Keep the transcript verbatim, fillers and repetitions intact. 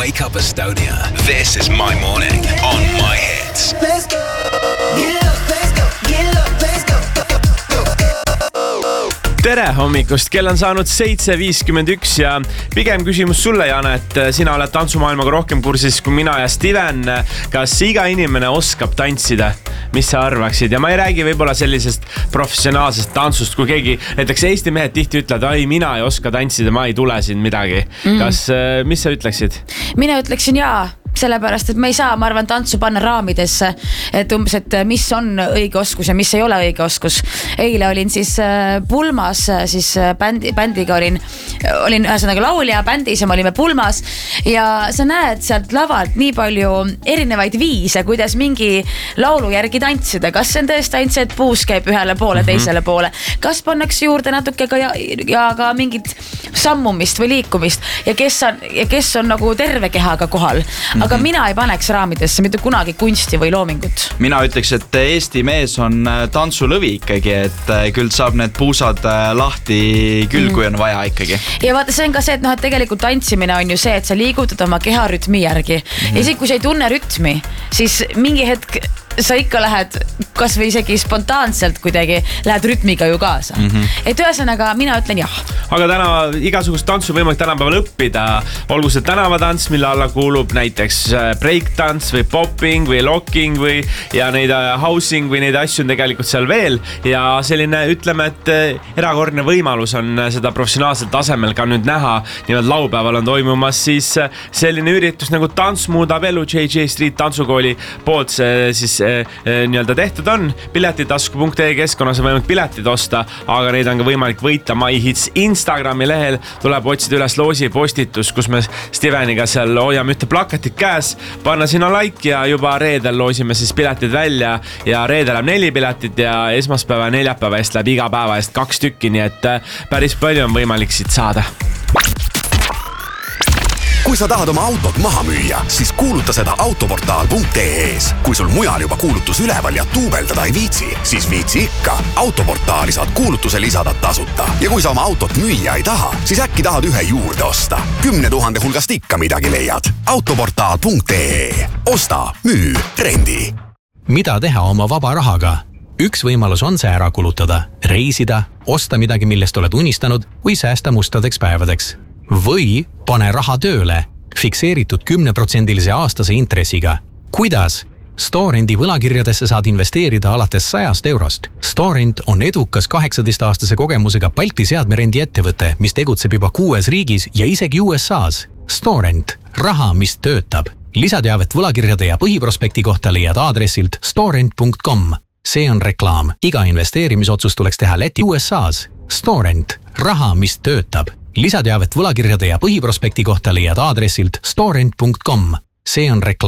Wake Up Estonia. This is my morning on My Hits. Let's go. Get up, let's go. Get up, let's go. Tere hommikust, kell on saanud seitse viiskümmend üks ja pigem küsimus sulle, Jana, et sina oled tantsumaailmaga rohkem kursis kui mina ja Steven. Kas iga inimene oskab tantsida? Mis sa arvaksid? Ja ma ei räägi võib-olla sellisest professionaalsest tantsust, kui keegi, näiteks Eesti mehed tihti ütlevad, ai, mina ei oska tantsida, ma ei tule siin midagi. Kas, mis sa ütleksid? Mina ütleksin jaa. Sellepärast, et me ei saa, ma arvan, tantsu panna raamidesse, et umbes, et mis on õige oskus ja mis ei ole õige oskus. Eile olin siis Pulmas, siis bändi, bändiga olin, olin ühesõnaga laulja bändis ja me olime Pulmas ja sa näed sealt lavalt nii palju erinevaid viise, kuidas mingi laulu järgi tantsida. Kas see on tõesti ainult see, et puus käib ühele poole, teisele poole? Kas pannakse juurde natuke ka ja, ja ka mingit sammumist või liikumist ja kes on, ja kes on nagu terve kehaga kohal? Aga mina ei paneks raamidesse mitte kunagi kunsti või loomingut. Mina ütleks, et Eesti mees on tantsulõvi ikkagi, et küll saab need puusad lahti küll, kui on vaja ikkagi. Ja vaata, see on ka see, et, noh, et tegelikult tantsimine on ju see, et sa liigutad oma keharütmi järgi. Mm-hmm. Ja isegi kui sa ei tunne rütmi, siis mingi hetk sa ikka lähed kas või isegi spontaanselt kuidagi lähed rütmiga ju kaasa. Mm-hmm. Et ühesõnaga mina ütlen jah. Aga täna igasugust tantsu võimalik tänapäeval õppida. Olgu see tänavatants, mille alla kuulub näiteks breaktants või popping või locking või ja neid housing või neid asju on tegelikult seal veel. Ja selline, ütleme, et erakordne võimalus on seda professionaalsel tasemel ka nüüd näha. Nimelt laupäeval on toimumas siis selline üritus nagu Tants muudab elu J J Street tantsukooli poolt see siis nii-öelda tehtud on. Piletitasku punkt ee keskkonnas on võimalik piletid osta, aga neid on ka võimalik võita My Hits Instagrami lehel. Tuleb otsida üles loosi postitus, kus me Steveniga seal hoiame ühte plakatit käes, panna sinna like ja juba reedel loosime siis piletid välja ja reedel läheb neli piletit ja esmaspäeva ja neljapäeva eest läheb iga päeva eest kaks tükki, nii et päris palju on võimalik siit saada. Kui sa tahad oma autot maha müüa, siis kuuluta seda autoportaal punkt ee-s. Kui sul mujal juba kuulutus üleval ja tuubeldada ei viitsi, siis viitsi ikka. Autoportaali saad kuulutuse lisada tasuta. Ja kui sa oma autot müüa ei taha, siis äkki tahad ühe juurde osta. Kümne tuhande hulgast ikka midagi leiad. autoportaal punkt ee. Osta, müü, trendi. Mida teha oma vaba rahaga? Üks võimalus on see ära kulutada, reisida, osta midagi, millest oled unistanud või säästa mustadeks päevadeks. Või pane raha tööle, fikseeritud kümneprotsendilise aastase intressiga. Kuidas? Storendi võlakirjadesse saad investeerida alates sajast eurost. Storend on edukas kaheksateist-aastase kogemusega Balti seadmerendi ettevõte, mis tegutseb juba kuues riigis ja isegi U S A-s. Storend, raha, mis töötab. Lisateavet võlakirjade ja põhiprospekti kohta leiad aadressilt storend punkt com. See on reklaam. Iga investeerimisotsus tuleks teha Läti U S A-s. Storend, raha, mis töötab. Lisateavet võlakirjade ja põhiprospekti kohta leiad aadressilt storend punkt com. See on reklaam.